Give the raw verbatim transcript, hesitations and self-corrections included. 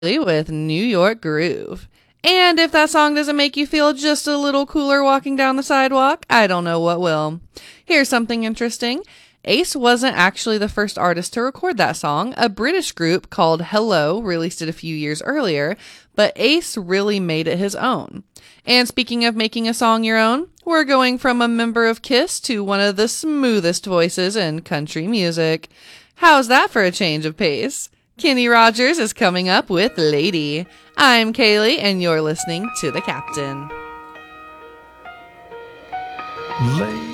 with New York Groove. And if that song doesn't make you feel just a little cooler walking down the sidewalk, I don't know what will. Here's something interesting. Ace wasn't actually the first artist to record that song. A British group called Hello released it a few years earlier, but Ace really made it his own. And speaking of making a song your own, we're going from a member of Kiss to one of the smoothest voices in country music. How's that for a change of pace? Kenny Rogers is coming up with Lady. I'm Kaylee, and you're listening to The Captain. Lady.